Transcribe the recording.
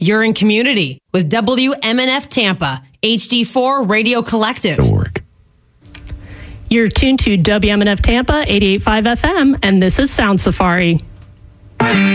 You're in community with WMNF Tampa, HD4 Radio Collective. You're tuned to WMNF Tampa, 88.5 FM, and this is Sound Safari.